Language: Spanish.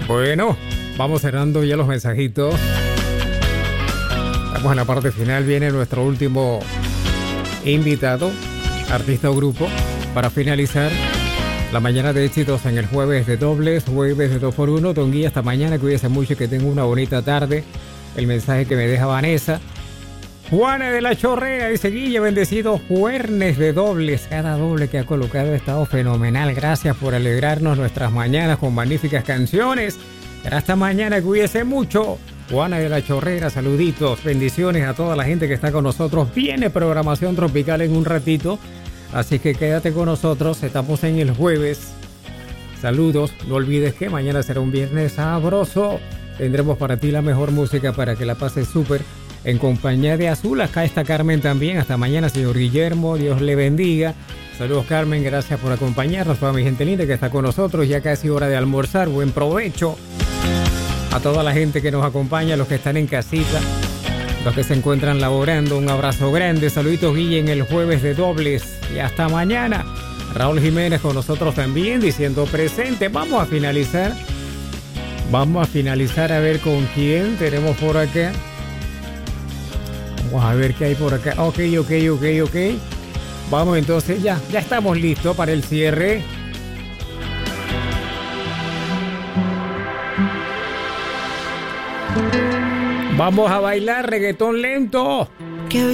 Bueno, vamos cerrando ya los mensajitos. Estamos en la parte final. Viene nuestro último invitado, artista o grupo, para finalizar la mañana de éxitos en el jueves de dobles, jueves de 2x1. Don Guilla, hasta mañana, cuídese mucho y que tenga una bonita tarde. El mensaje que me deja Vanessa. Juana de la Chorrera dice: Guilla, bendecido jueves de dobles. Cada doble que ha colocado ha estado fenomenal. Gracias por alegrarnos nuestras mañanas con magníficas canciones. Hasta mañana, cuídese mucho. Juana de la Chorrera, saluditos, bendiciones a toda la gente que está con nosotros. Viene programación tropical en un ratito, así que quédate con nosotros. Estamos en el jueves. Saludos, no olvides que mañana será un viernes sabroso. Tendremos para ti la mejor música para que la pases súper en compañía de Azul. Acá está Carmen también. Hasta mañana, señor Guillermo, Dios le bendiga. Saludos, Carmen, gracias por acompañarnos. Para mi gente linda que está con nosotros, ya casi hora de almorzar. Buen provecho. A toda la gente que nos acompaña, los que están en casita, los que se encuentran laborando, un abrazo grande. Saluditos, Guille, en el jueves de dobles. Y hasta mañana. Raúl Jiménez con nosotros también, diciendo presente. Vamos a finalizar a ver con quién tenemos por acá. Vamos a ver qué hay por acá. Ok. Vamos entonces, ya estamos listos para el cierre. Vamos a bailar reggaetón lento.